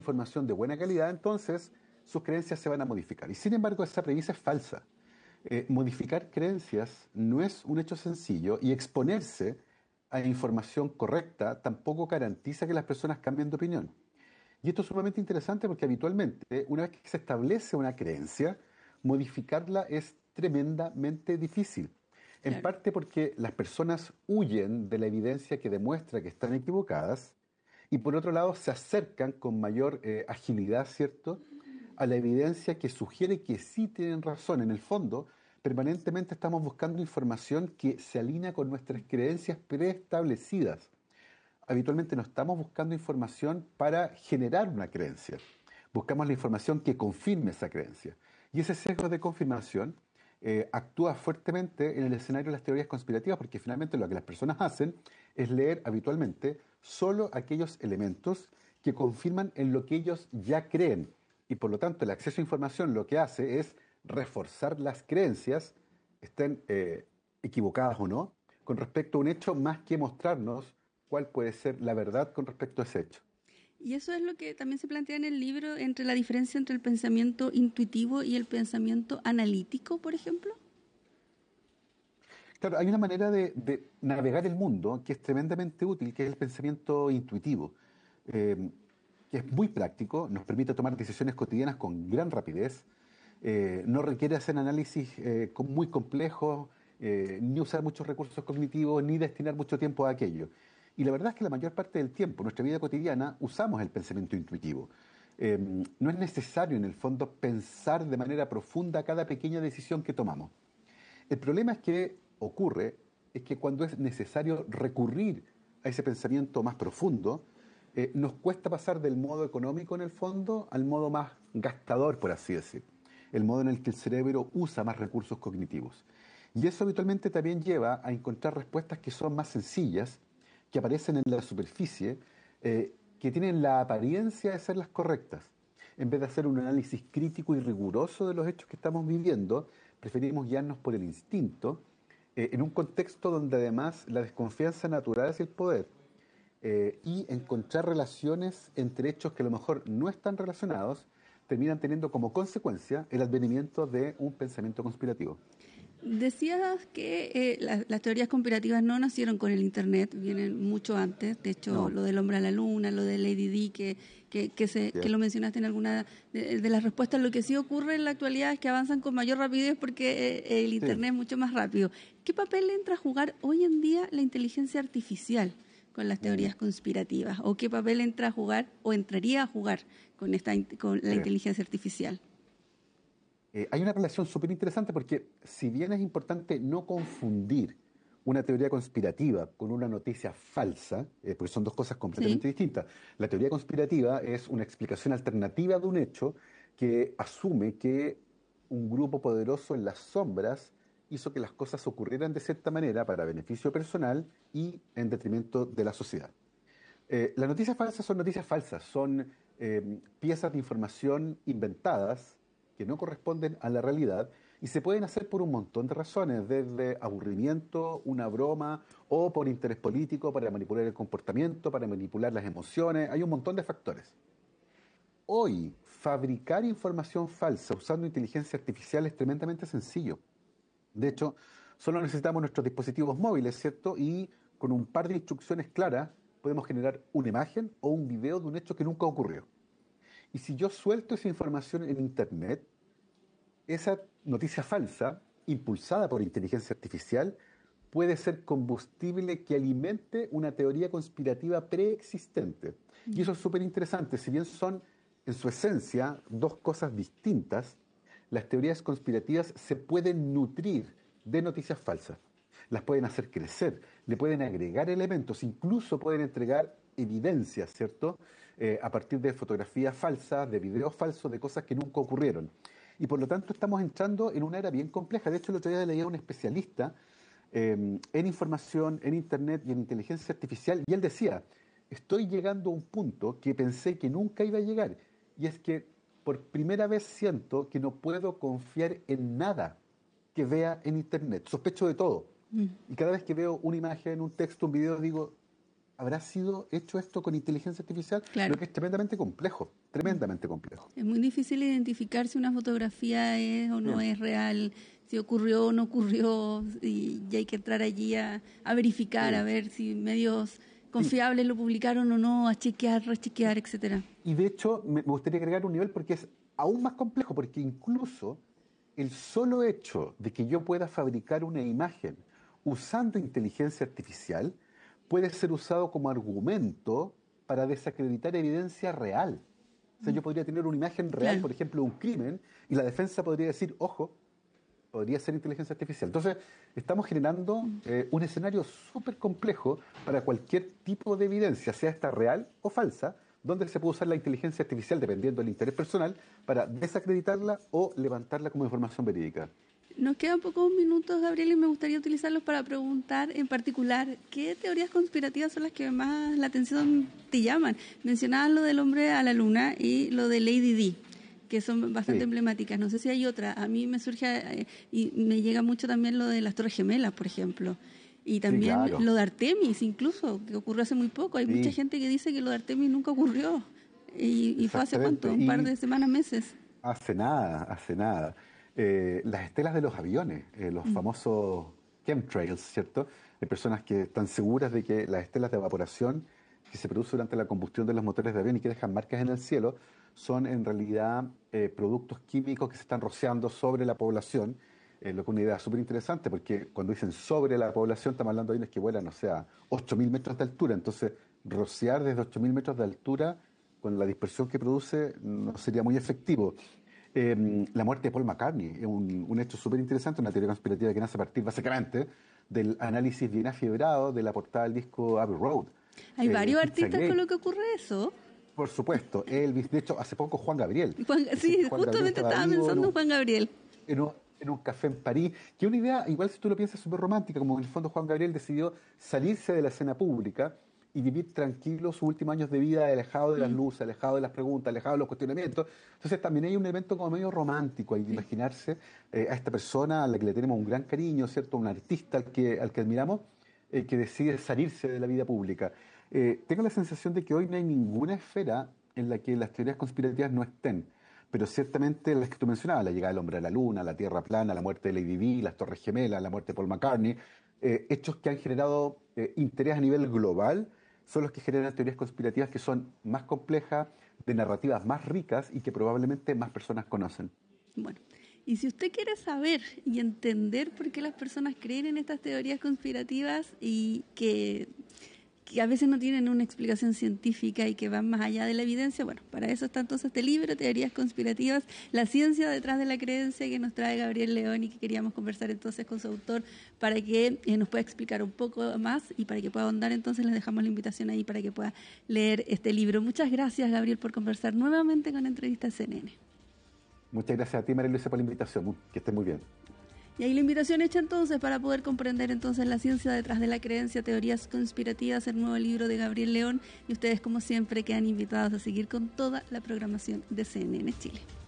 información de buena calidad, entonces sus creencias se van a modificar. Y sin embargo, esa premisa es falsa. Modificar creencias no es un hecho sencillo y exponerse a información correcta tampoco garantiza que las personas cambien de opinión. Y esto es sumamente interesante porque habitualmente, una vez que se establece una creencia, modificarla es tremendamente difícil. En Claro. parte porque las personas huyen de la evidencia que demuestra que están equivocadas y por otro lado se acercan con mayor agilidad, ¿cierto?, a la evidencia que sugiere que sí tienen razón. En el fondo, permanentemente estamos buscando información que se alinea con nuestras creencias preestablecidas. Habitualmente no estamos buscando información para generar una creencia. Buscamos la información que confirme esa creencia. Y ese sesgo de confirmación actúa fuertemente en el escenario de las teorías conspirativas porque finalmente lo que las personas hacen es leer habitualmente solo aquellos elementos que confirman en lo que ellos ya creen. Y por lo tanto el acceso a información lo que hace es reforzar las creencias, estén equivocadas o no, con respecto a un hecho más que mostrarnos cuál puede ser la verdad con respecto a ese hecho. Y eso es lo que también se plantea en el libro, entre la diferencia entre el pensamiento intuitivo y el pensamiento analítico, por ejemplo. Claro, hay una manera de navegar el mundo que es tremendamente útil, que es el pensamiento intuitivo, eh, que es muy práctico, nos permite tomar decisiones cotidianas con gran rapidez, no requiere hacer análisis muy complejos, ni usar muchos recursos cognitivos, ni destinar mucho tiempo a aquello. Y la verdad es que la mayor parte del tiempo, en nuestra vida cotidiana, usamos el pensamiento intuitivo. No es necesario, en el fondo, pensar de manera profunda cada pequeña decisión que tomamos. El problema es que cuando es necesario recurrir a ese pensamiento más profundo, nos cuesta pasar del modo económico en el fondo al modo más gastador, por así decir, el modo en el que el cerebro usa más recursos cognitivos. Y eso habitualmente también lleva a encontrar respuestas que son más sencillas, que aparecen en la superficie, que tienen la apariencia de ser las correctas. En vez de hacer un análisis crítico y riguroso de los hechos que estamos viviendo, preferimos guiarnos por el instinto, en un contexto donde además la desconfianza natural hacia el poder y encontrar relaciones entre hechos que a lo mejor no están relacionados, terminan teniendo como consecuencia el advenimiento de un pensamiento conspirativo. Decías que las teorías conspirativas no nacieron con el Internet, vienen mucho antes. De hecho, No, lo del hombre a la luna, lo de Lady Di, que lo cierto. mencionaste en alguna de las respuestas. Lo que sí ocurre en la actualidad es que avanzan con mayor rapidez porque el Sí. Internet es mucho más rápido. ¿Qué papel entra a jugar hoy en día la inteligencia artificial con las Mm, teorías conspirativas? ¿O qué papel entra a jugar o entraría a jugar con la sí. inteligencia artificial? Hay una relación súper interesante porque si bien es importante no confundir una teoría conspirativa con una noticia falsa, porque son dos cosas Sí. completamente distintas, la teoría conspirativa es una explicación alternativa de un hecho que asume que un grupo poderoso en las sombras hizo que las cosas ocurrieran de cierta manera para beneficio personal y en detrimento de la sociedad. Las noticias falsas son noticias falsas, son piezas de información inventadas que no corresponden a la realidad y se pueden hacer por un montón de razones, desde aburrimiento, una broma o por interés político para manipular el comportamiento, para manipular las emociones, hay un montón de factores. Hoy, fabricar información falsa usando inteligencia artificial es tremendamente sencillo. De hecho, solo necesitamos nuestros dispositivos móviles, ¿cierto? Y con un par de instrucciones claras podemos generar una imagen o un video de un hecho que nunca ocurrió. Y si yo suelto esa información en Internet, esa noticia falsa, impulsada por inteligencia artificial, puede ser combustible que alimente una teoría conspirativa preexistente. Y eso es súper interesante. Si bien son en su esencia dos cosas distintas, las teorías conspirativas se pueden nutrir de noticias falsas. Las pueden hacer crecer, le pueden agregar elementos, incluso pueden entregar evidencias, ¿cierto? A partir de fotografías falsas, de videos falsos, de cosas que nunca ocurrieron. Y por lo tanto estamos entrando en una era bien compleja. De hecho, el otro día leía a un especialista en información, en Internet y en inteligencia artificial, y él decía, estoy llegando a un punto que pensé que nunca iba a llegar, y es que por primera vez siento que no puedo confiar en nada que vea en Internet. Sospecho de todo. Y cada vez que veo una imagen, un texto, un video, digo, habrá sido hecho esto con inteligencia artificial, Claro. lo que es tremendamente complejo, tremendamente complejo. Es muy difícil identificar si una fotografía es o no Bien. es real, si ocurrió o no ocurrió, y hay que entrar allí a verificar, a Sí, ver si medios sí. confiables lo publicaron o no, a chequear, rechequear, etcétera. Y de hecho, me gustaría agregar un nivel porque es aún más complejo, porque incluso el solo hecho de que yo pueda fabricar una imagen usando inteligencia artificial puede ser usado como argumento para desacreditar evidencia real. O sea, yo podría tener una imagen real, Claro. por ejemplo, de un crimen, y la defensa podría decir, ojo, podría ser inteligencia artificial. Entonces, estamos generando un escenario súper complejo para cualquier tipo de evidencia, sea esta real o falsa, donde se puede usar la inteligencia artificial, dependiendo del interés personal, para desacreditarla o levantarla como información verídica. Nos quedan pocos minutos, Gabriel, y me gustaría utilizarlos para preguntar en particular qué teorías conspirativas son las que más la atención te llaman. Mencionabas lo del hombre a la luna y lo de Lady Di, que son bastante Sí, emblemáticas. No sé si hay otra. A mí me surge y me llega mucho también lo de las Torres Gemelas, por ejemplo. Y sí, también claro. lo de Artemis, incluso, que ocurrió hace muy poco. Hay mucha Sí, gente que dice que lo de Artemis nunca ocurrió. Y fue hace cuánto, exactamente. un par Y de semanas, meses. hace nada, hace nada. Las estelas de los aviones, los Mm. famosos chemtrails, ¿cierto? De personas que están seguras de que las estelas de evaporación que se producen durante la combustión de los motores de avión y que dejan marcas en el cielo son en realidad productos químicos que se están rociando sobre la población, lo que es una idea súper interesante porque cuando dicen sobre la población estamos hablando de aviones que vuelan, o sea, 8.000 metros de altura, entonces rociar desde 8.000 metros de altura con la dispersión que produce no sería muy efectivo. La muerte de Paul McCartney es un hecho súper interesante, una teoría conspirativa que nace a partir básicamente del análisis bien afibrado de la portada del disco Abbey Road. Hay varios artistas con Pizzagate, lo que ocurre eso. por supuesto, Elvis, de hecho, hace poco Juan Gabriel. Dicen Sí, que Juan Gabriel justamente estaba estaba vivo pensando en Juan Gabriel. en un café en París, que es una idea, igual si tú lo piensas, súper romántica, como en el fondo Juan Gabriel decidió salirse de la escena pública y vivir tranquilo sus últimos años de vida, alejado de las Mm, luces, alejado de las preguntas, alejado de los cuestionamientos. Entonces también hay un evento como medio romántico ahí, de sí. imaginarse a esta persona a la que le tenemos un gran cariño, ¿cierto? Un artista al que admiramos, que decide salirse de la vida pública. Tengo la sensación de que hoy no hay ninguna esfera en la que las teorías conspirativas no estén, pero ciertamente las que tú mencionabas, la llegada del hombre a la luna, la tierra plana, la muerte de Lady Di, las Torres Gemelas, la muerte de Paul McCartney, hechos que han generado interés a nivel global, son los que generan teorías conspirativas que son más complejas, de narrativas más ricas y que probablemente más personas conocen. Bueno, y si usted quiere saber y entender por qué las personas creen en estas teorías conspirativas y que a veces no tienen una explicación científica y que van más allá de la evidencia, bueno, para eso está entonces este libro, Teorías Conspirativas, la ciencia detrás de la creencia, que nos trae Gabriel León y que queríamos conversar entonces con su autor para que nos pueda explicar un poco más y para que pueda ahondar. Entonces les dejamos la invitación ahí para que pueda leer este libro. Muchas gracias, Gabriel, por conversar nuevamente con Entrevistas CNN. Muchas gracias a ti, María Luisa, por la invitación. Que estés muy bien. Y ahí la invitación hecha entonces para poder comprender entonces la ciencia detrás de la creencia, teorías conspirativas, el nuevo libro de Gabriel León. Y ustedes, como siempre, quedan invitados a seguir con toda la programación de CNN Chile.